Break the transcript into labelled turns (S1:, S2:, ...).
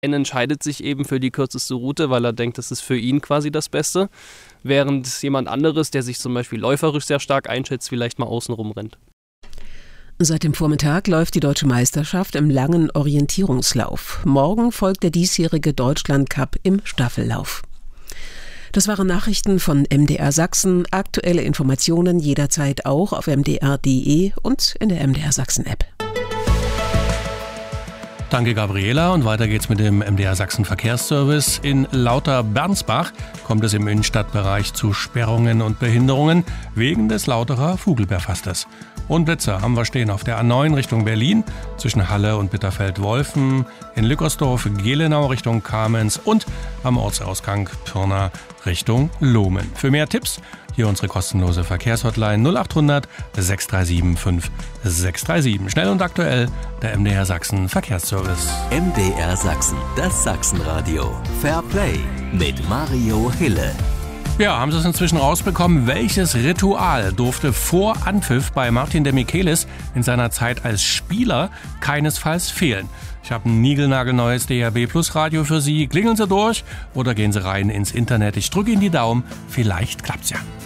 S1: entscheidet sich eben für die kürzeste Route, weil er denkt, das ist für ihn quasi das Beste, während jemand anderes, der sich zum Beispiel läuferisch sehr stark einschätzt, vielleicht mal außenrum rennt.
S2: Seit dem Vormittag läuft die Deutsche Meisterschaft im langen Orientierungslauf. Morgen folgt der diesjährige Deutschland-Cup im Staffellauf. Das waren Nachrichten von MDR Sachsen. Aktuelle Informationen jederzeit auch auf mdr.de und in der MDR Sachsen-App.
S3: Danke, Gabriela. Und weiter geht's mit dem MDR Sachsen Verkehrsservice. In Lauter-Bernsbach kommt es im Innenstadtbereich zu Sperrungen und Behinderungen wegen des Lauterer Vogelbeerfastes. Unblitzer haben wir stehen auf der A9 Richtung Berlin, zwischen Halle und Bitterfeld-Wolfen, in Lückersdorf-Gelenau Richtung Kamenz und am Ortsausgang Pirna Richtung Lohmen. Für mehr Tipps hier unsere kostenlose Verkehrshotline 0800 637 5637. Schnell und aktuell der MDR Sachsen Verkehrsservice.
S4: MDR Sachsen, das Sachsenradio. Fair Play mit Mario Hille.
S3: Ja, haben Sie es inzwischen rausbekommen? Welches Ritual durfte vor Anpfiff bei Martin de Michelis in seiner Zeit als Spieler keinesfalls fehlen? Ich habe ein niegelnagelneues DAB Plus Radio für Sie. Klingeln Sie durch oder gehen Sie rein ins Internet. Ich drücke Ihnen die Daumen. Vielleicht klappt's ja.